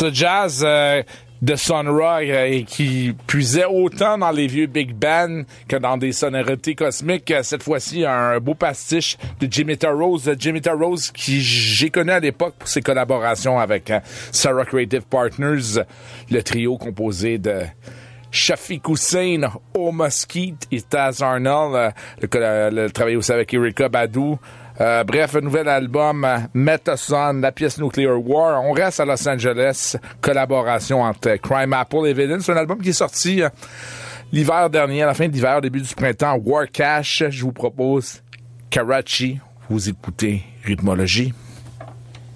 Ce jazz de Sun Ra qui puisait autant dans les vieux big bands que dans des sonorités cosmiques. Cette fois-ci, un beau pastiche de Jimmy Rose. Jimmy Rose qui j'ai connu à l'époque pour ses collaborations avec Sarah Creative Partners, le trio composé de Shafiq Hussein, O'Muskeet et Taz Arnold, le travail aussi avec Erykah Badu. Bref, un nouvel album, Metason, la pièce Nuclear War. On reste à Los Angeles, collaboration entre Crime Apple et Villain. C'est un album qui est sorti l'hiver dernier, à la fin de l'hiver, début du printemps. War Cash, je vous propose Karachi. Vous écoutez Rythmologie.